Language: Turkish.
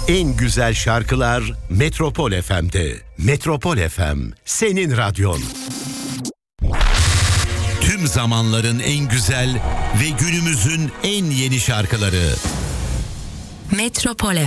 En güzel şarkılar Metropol FM'de. Metropol FM, senin radyon. Tüm zamanların en güzel ve günümüzün en yeni şarkıları. Metropol